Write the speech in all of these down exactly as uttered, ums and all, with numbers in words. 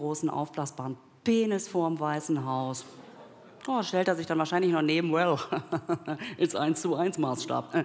großen aufblasbaren Penis vorm Weißen Haus. Oh, stellt er sich dann wahrscheinlich noch neben, well, ist eins zu eins Maßstab.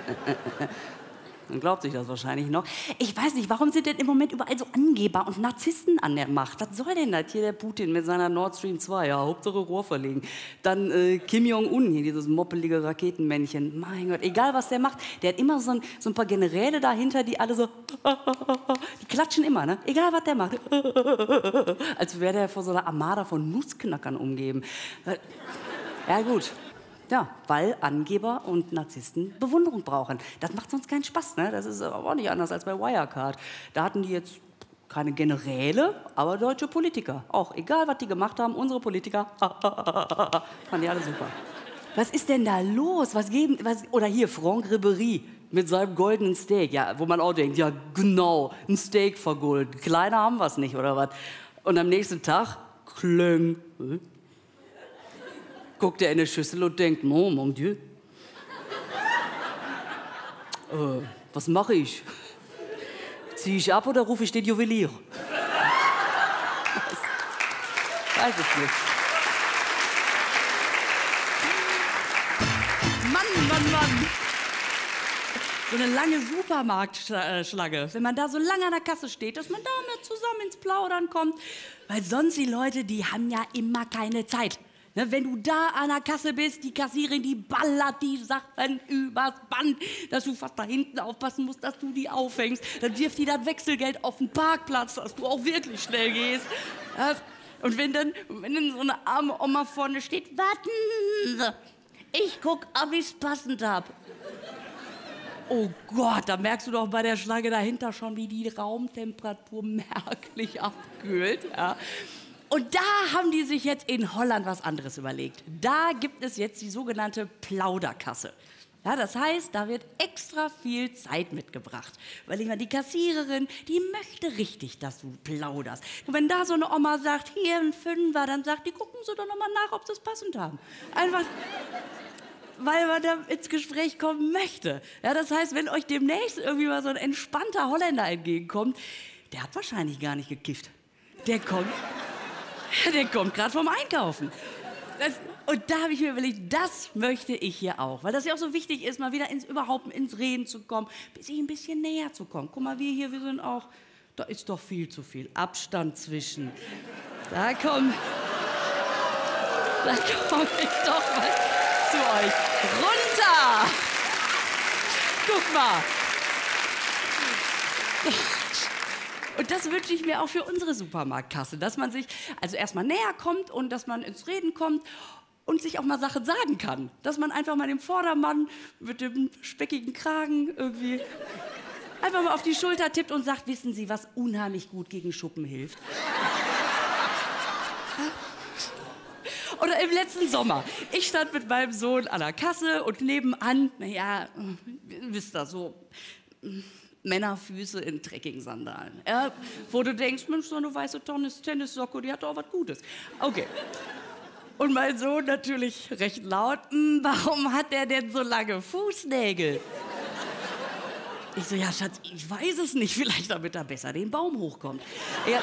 Dann glaubt sich das wahrscheinlich noch. Ich weiß nicht, warum sind denn im Moment überall so Angeber und Narzissten an der Macht? Was soll denn das hier, der Putin mit seiner Nord Stream zwei? Ja, Hauptsache Rohr verlegen. Dann äh, Kim Jong-un, hier dieses moppelige Raketenmännchen. Mein Gott, egal was der macht, der hat immer so ein, so ein paar Generäle dahinter, die alle so, die klatschen immer, ne? Egal was der macht. Als wäre der vor so einer Armada von Nussknackern umgeben. Ja gut. Ja, weil Angeber und Narzissten Bewunderung brauchen. Das macht sonst keinen Spaß, ne? Das ist aber auch nicht anders als bei Wirecard. Da hatten die jetzt keine Generäle, aber deutsche Politiker. Auch egal, was die gemacht haben, unsere Politiker, fanden die alle super. Was ist denn da los? Was geben, was, oder hier, Franck Ribéry mit seinem goldenen Steak, ja, wo man auch denkt, ja genau, ein Steak vergolden. Kleiner haben wir es nicht, oder was? Und am nächsten Tag, klöng. Hm? Guckt er in die Schüssel und denkt, oh mon Dieu. äh, was mache ich? Ziehe ich ab oder rufe ich den Juwelier? Ich weiß es nicht. Mann, Mann, Mann. So eine lange Supermarktschlange. Wenn man da so lange an der Kasse steht, dass man damit zusammen ins Plaudern kommt. Weil sonst die Leute, die haben ja immer keine Zeit. Ne, wenn du da an der Kasse bist, die Kassierin, die ballert die Sachen übers Band, dass du fast da hinten aufpassen musst, dass du die aufhängst. Dann wirft die das Wechselgeld auf den Parkplatz, dass du auch wirklich schnell gehst. Ja, und wenn dann, wenn dann so eine arme Oma vorne steht, warten Sie, ich guck, ob ich's passend hab. Oh Gott, da merkst du doch bei der Schlange dahinter schon, wie die Raumtemperatur merklich abkühlt. Ja. Und da haben die sich jetzt in Holland was anderes überlegt. Da gibt es jetzt die sogenannte Plauderkasse. Ja, das heißt, da wird extra viel Zeit mitgebracht. Weil ich meine, die Kassiererin, die möchte richtig, dass du plauderst. Und wenn da so eine Oma sagt, hier ein Fünfer, dann sagt die, gucken Sie doch noch mal nach, ob Sie es passend haben. Einfach, weil man da ins Gespräch kommen möchte. Ja, das heißt, wenn euch demnächst irgendwie mal so ein entspannter Holländer entgegenkommt, der hat wahrscheinlich gar nicht gekifft. Der kommt... Der kommt gerade vom Einkaufen. Das, und da habe ich mir überlegt, das möchte ich hier auch. Weil das ja auch so wichtig ist, mal wieder ins, überhaupt ins Reden zu kommen, bis ich ein bisschen näher zu kommen. Guck mal, wir hier, wir sind auch, da ist doch viel zu viel Abstand zwischen. Da komm, da komme ich doch mal zu euch runter. Guck mal. Und das wünsche ich mir auch für unsere Supermarktkasse, dass man sich also erstmal näher kommt und dass man ins Reden kommt und sich auch mal Sachen sagen kann. Dass man einfach mal dem Vordermann mit dem speckigen Kragen irgendwie einfach mal auf die Schulter tippt und sagt, wissen Sie, was unheimlich gut gegen Schuppen hilft? Oder im letzten Sommer. Ich stand mit meinem Sohn an der Kasse und nebenan, naja, wisst ihr, so... Männerfüße in Trekking-Sandalen. Ja, wo du denkst, Mensch, so eine weiße Tennissocke, die hat doch was Gutes. Okay. Und mein Sohn natürlich recht laut, warum hat der denn so lange Fußnägel? Ich so, ja, Schatz, ich weiß es nicht, vielleicht damit er besser den Baum hochkommt. Ja.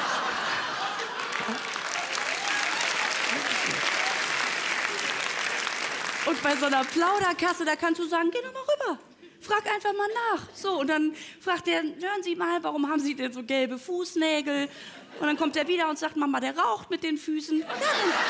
Und bei so einer Plauderkasse, da kannst du sagen, geh doch mal rüber. Frag einfach mal nach. So, und dann fragt er, hören Sie mal, warum haben Sie denn so gelbe Fußnägel? Und dann kommt er wieder und sagt, Mama, der raucht mit den Füßen. Ja.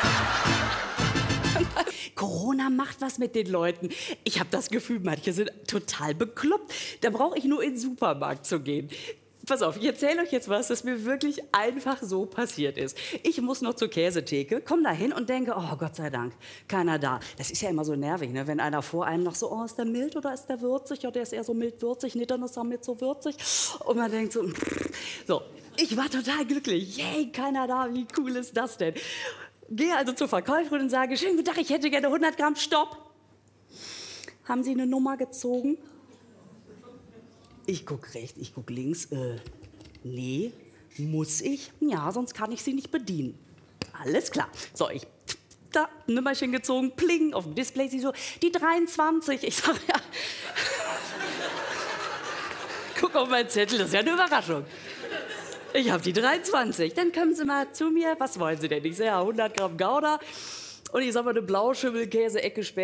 Corona macht was mit den Leuten. Ich habe das Gefühl, manche sind total bekloppt. Da brauche ich nur in den Supermarkt zu gehen. Pass auf, ich erzähle euch jetzt was, das mir wirklich einfach so passiert ist. Ich muss noch zur Käsetheke, komme da hin und denke, oh Gott sei Dank, keiner da. Das ist ja immer so nervig, ne? Wenn einer vor einem noch so, oh, ist der mild oder ist der würzig? Ja, der ist eher so mild-würzig, nicht, dann ist er mit so würzig. Und man denkt so, so, ich war total glücklich. Yay, keiner da, wie cool ist das denn? Gehe also zur Verkäuferin und sage, schönen guten Tag, ich hätte gerne hundert Gramm, stopp. Haben Sie eine Nummer gezogen? Ich guck rechts, ich guck links. Äh, nee, muss ich? Ja, sonst kann ich sie nicht bedienen. Alles klar. So, ich da, Nummerchen gezogen, pling, auf dem Display. Sie so, die dreiundzwanzig. Ich sag, ja. Guck auf meinen Zettel, das ist ja eine Überraschung. Ich habe die dreiundzwanzig. Dann kommen Sie mal zu mir. Was wollen Sie denn? Ich sage, ja, hundert Gramm Gouda. Und ich sag mal, eine Blauschimmelkäse, Ecke Spätzle.